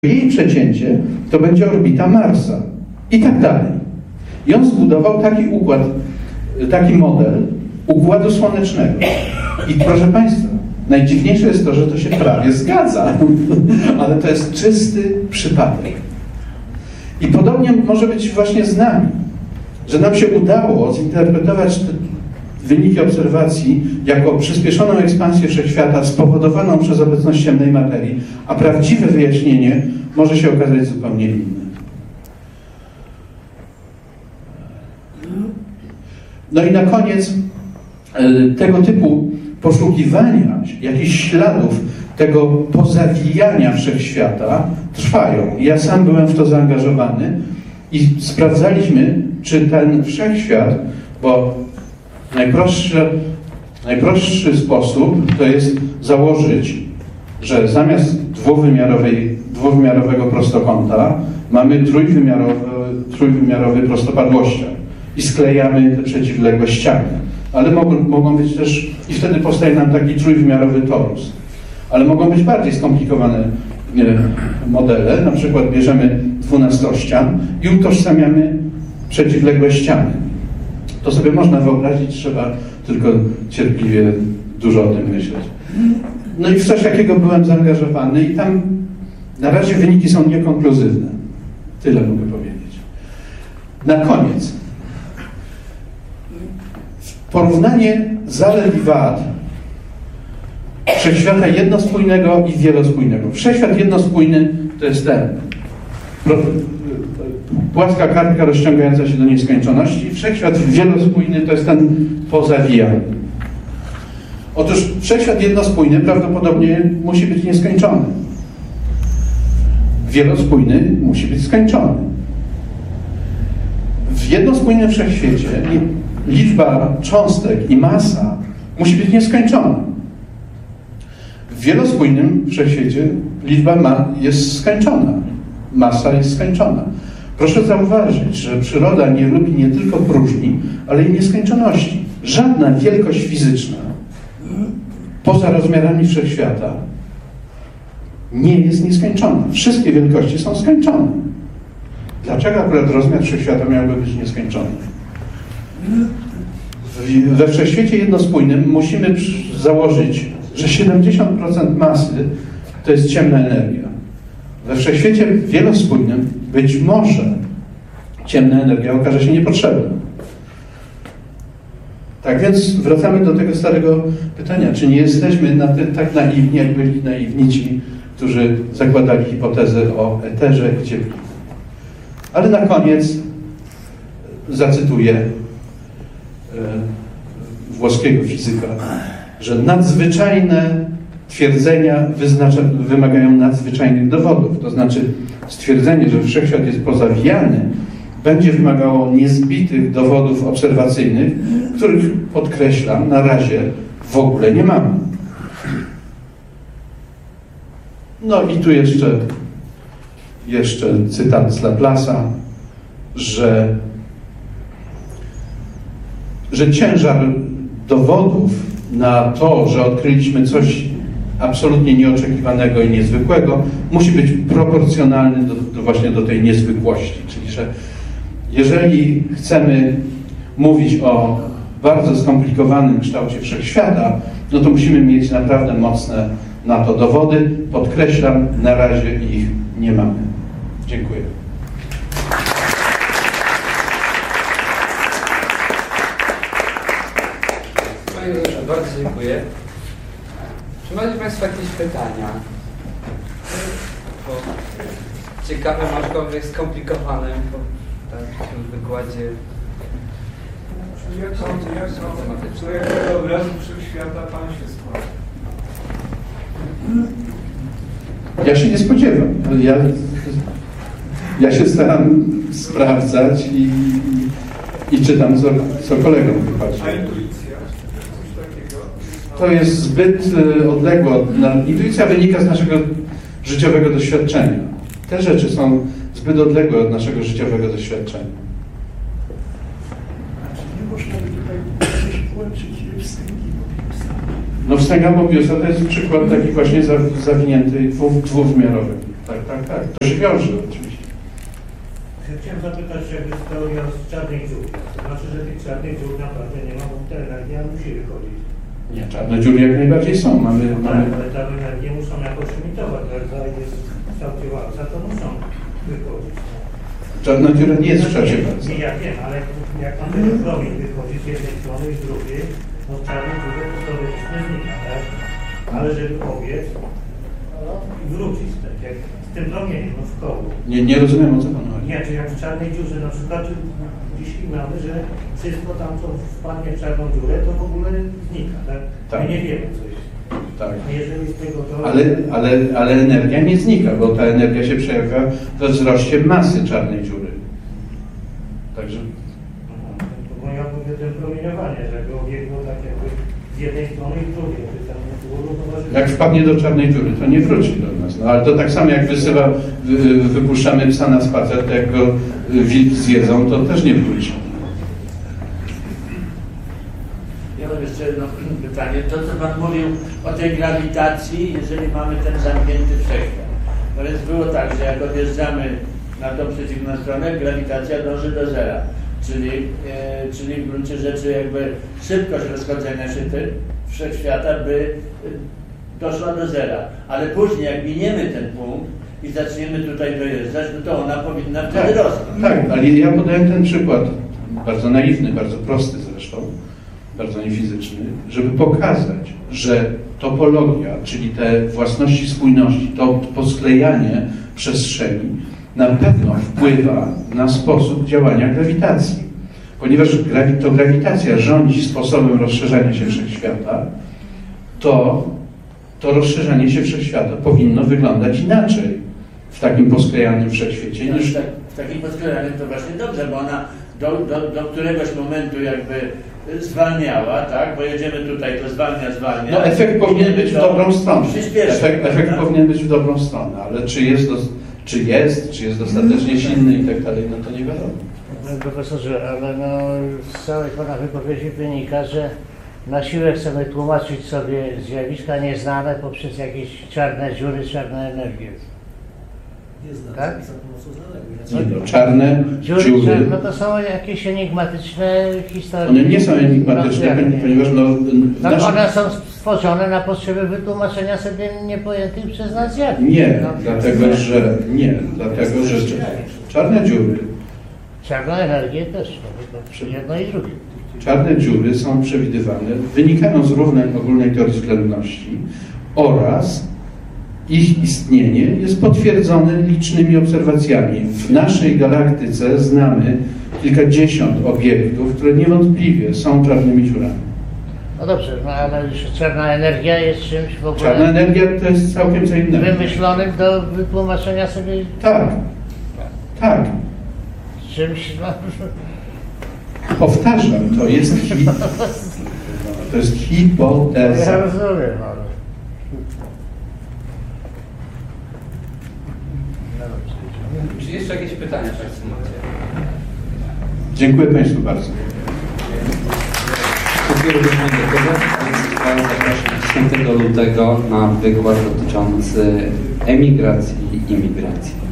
jej przecięcie to będzie orbita Marsa i tak dalej. I on zbudował taki układ, taki model Układu Słonecznego. I proszę Państwa, najdziwniejsze jest to, że to się prawie zgadza, ale to jest czysty przypadek. I podobnie może być właśnie z nami, że nam się udało zinterpretować te wyniki obserwacji jako przyspieszoną ekspansję wszechświata spowodowaną przez obecność ciemnej materii, a prawdziwe wyjaśnienie może się okazać zupełnie inne. No i na koniec tego typu poszukiwania jakichś śladów tego pozawijania wszechświata trwają. Ja sam byłem w to zaangażowany i sprawdzaliśmy, czy ten wszechświat, bo najprostszy sposób to jest założyć, że zamiast dwuwymiarowego prostokąta mamy trójwymiarowy prostopadłościan i sklejamy te przeciwległe ściany. Ale mogą być też, i wtedy powstaje nam taki trójwymiarowy torus. Ale mogą być bardziej skomplikowane modele, na przykład bierzemy dwunastościan i utożsamiamy przeciwległe ściany. To sobie można wyobrazić, trzeba tylko cierpliwie dużo o tym myśleć. No i w coś takiego byłem zaangażowany i tam na razie wyniki są niekonkluzywne. Tyle mogę powiedzieć. Na koniec. Porównanie zalet i wad wszechświata jednospójnego i wielospójnego. Wszechświat jednospójny to jest ten. Płaska kartka rozciągająca się do nieskończoności. Wszechświat wielospójny to jest ten pozawijany. Otóż wszechświat jednospójny prawdopodobnie musi być nieskończony. Wielospójny musi być skończony. W jednospójnym wszechświecie liczba cząstek i masa musi być nieskończona. W wielospójnym wszechświecie liczba jest skończona. Masa jest skończona. Proszę zauważyć, że przyroda nie lubi nie tylko próżni, ale i nieskończoności. Żadna wielkość fizyczna poza rozmiarami wszechświata nie jest nieskończona. Wszystkie wielkości są skończone. Dlaczego akurat rozmiar wszechświata miałby być nieskończony? We wszechświecie jednospójnym musimy założyć, że 70% masy to jest ciemna energia. We wszechświecie wielospójnym być może ciemna energia okaże się niepotrzebna. Tak więc wracamy do tego starego pytania, czy nie jesteśmy tak naiwni, jak byli naiwni ci, którzy zakładali hipotezę o eterze i ciepłu. Ale na koniec zacytuję włoskiego fizyka, że nadzwyczajne twierdzenia wymagają nadzwyczajnych dowodów. To znaczy stwierdzenie, że wszechświat jest pozawijany, będzie wymagało niezbitych dowodów obserwacyjnych, których, podkreślam, na razie w ogóle nie mamy. No i tu jeszcze cytat z Laplace'a, że ciężar dowodów na to, że odkryliśmy coś absolutnie nieoczekiwanego i niezwykłego, musi być proporcjonalny właśnie do tej niezwykłości. Czyli, że jeżeli chcemy mówić o bardzo skomplikowanym kształcie wszechświata, no to musimy mieć naprawdę mocne na to dowody. Podkreślam, na razie ich nie mamy. Dziękuję. Bardzo dziękuję. Czy macie Państwo jakieś pytania? Bo ciekawe, aczkolwiek skomplikowane po takim wykładzie. Jak sądzę, do jakiego obrazu wszechświata Pan się składa? Ja się nie spodziewam. Ja się staram sprawdzać i czytam, co kolegom wychodzi. A intuicja? Coś takiego? To jest zbyt odległe. Intuicja wynika z naszego życiowego doświadczenia. Te rzeczy są zbyt odległe od naszego życiowego doświadczenia. Czy nie można by tutaj coś połączyć z tym? No wstęga mobiusa to jest przykład taki właśnie zawinięty dwuwymiarowy. Tak. To się wiąże oczywiście. Chciałem zapytać, jakby z teorią z czarnej dziury. To znaczy, że tych czarnych dziur naprawdę nie ma, bo ta energia musi wychodzić. Nie, czarne dziury jak najbardziej są. Mamy... Ale ta energię muszą jakoś emitować. Jak jest w kształcie walca, to muszą wychodzić. Czarna dziura nie jest w kształcie walca. Ja wiem, ale jak mam ten promień wychodzi z jednej strony i z drugiej, no w czarnej dziurze to teoretycznie znika, tak? Ale żeby obiec i wrócić tak, jak z tym promieniem, no w koło. Nie rozumiem, o co pan chodzi. Nie, czy jak w czarnej dziurze, na przykład jeśli mamy, że wszystko tam, co wpadnie w czarną dziurę, to w ogóle znika, tak? Tak. My nie wiemy, co jest. Tak. Jeżeli z tego to... Ale energia nie znika, bo ta energia się przejawia we wzroście masy czarnej dziury. Także... Bo ja mówię o tym promieniowanie, że go obiegło tak jakby z jednej strony i z drugiej. Jak wpadnie do czarnej dziury, to nie wróci do nas. No, ale to tak samo jak wypuszczamy psa na spacer, to jak go wilk zjedzą, to też nie wróci. Ja mam jeszcze jedno pytanie. To, co Pan mówił o tej grawitacji, jeżeli mamy ten zamknięty wszechświat. No więc było tak, że jak odjeżdżamy na tą przeciwną stronę, grawitacja dąży do zera. Czyli w gruncie rzeczy jakby szybkość rozchodzenia się wszechświata by doszła do zera. Ale później jak miniemy ten punkt i zaczniemy tutaj dojeżdżać, no to ona powinna wtedy rosnąć. Tak, ale ja podałem ten przykład, bardzo naiwny, bardzo prosty zresztą, bardzo niefizyczny, żeby pokazać, że topologia, czyli te własności spójności, to posklejanie przestrzeni na pewno wpływa na sposób działania grawitacji. Ponieważ to grawitacja rządzi sposobem rozszerzania się wszechświata, to rozszerzanie się wszechświata powinno wyglądać inaczej w takim posklejanym wszechświecie niż... W takim posklejanym to właśnie dobrze, bo ona do któregoś momentu jakby zwalniała, tak? Bo jedziemy tutaj, to zwalnia. No efekt powinien być w dobrą stronę. Efekt tak? powinien być w dobrą stronę, ale czy jest dostatecznie silny i tak dalej, no to nie wiadomo. Panie profesorze, ale no, z całej Pana wypowiedzi wynika, że na siłę chcemy tłumaczyć sobie zjawiska nieznane poprzez jakieś czarne dziury, czarne energie. Tak? Czarne dziury. No to są jakieś enigmatyczne historie. One nie są enigmatyczne, ponieważ one są stworzone na potrzeby wytłumaczenia sobie niepojętych przez nas zjawisk. Dlatego że czarne dziury. Czarne energie też, jedno i drugie. Czarne dziury są przewidywane, wynikają z równań ogólnej teorii względności oraz ich istnienie jest potwierdzone licznymi obserwacjami. W naszej galaktyce znamy kilkadziesiąt obiektów, które niewątpliwie są czarnymi dziurami. No dobrze, no ale czarna energia jest czymś w ogóle... Czarna energia to jest całkiem co innego. Wymyślonym do wytłumaczenia sobie... Tak. Czymś... No... Powtarzam, to jest hipoteza. Ja rozumiem, ale... Czy jeszcze jakieś pytania Państwo macie? Dziękuję Państwu bardzo. Dziękuję również Państwa. Zapraszam 10 lutego na wykład dotyczący emigracji i imigracji.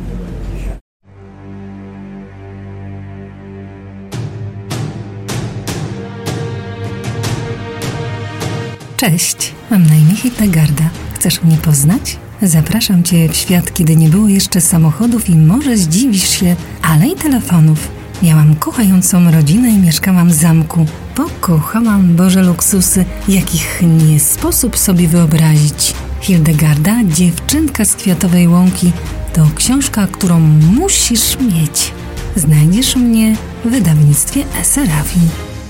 Cześć, mam na imię Hildegarda. Chcesz mnie poznać? Zapraszam Cię w świat, kiedy nie było jeszcze samochodów i może zdziwisz się, ale i telefonów. Miałam kochającą rodzinę i mieszkałam w zamku. Pokochałam Boże luksusy, jakich nie sposób sobie wyobrazić. Hildegarda, dziewczynka z Kwiatowej Łąki, to książka, którą musisz mieć. Znajdziesz mnie w wydawnictwie Eserafi.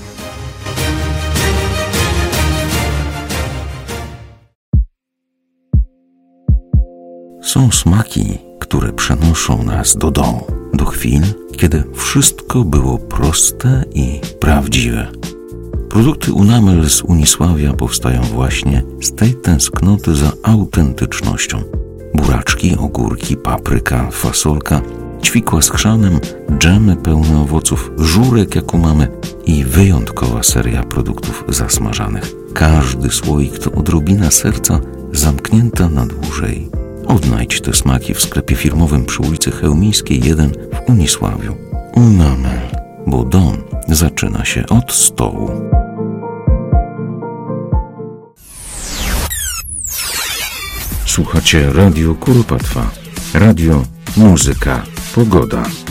Są smaki, które przenoszą nas do domu, do chwil, kiedy wszystko było proste i prawdziwe. Produkty Unamel z Unisławia powstają właśnie z tej tęsknoty za autentycznością. Buraczki, ogórki, papryka, fasolka, ćwikła z chrzanem, dżemy pełne owoców, żurek jak u mamy i wyjątkowa seria produktów zasmażanych. Każdy słoik to odrobina serca zamknięta na dłużej. Odnajdź te smaki w sklepie firmowym przy ulicy Chełmińskiej 1 w Unisławiu. Unamel, bo dom zaczyna się od stołu. Słuchacie Radio Kuropatwa. Radio, muzyka, pogoda.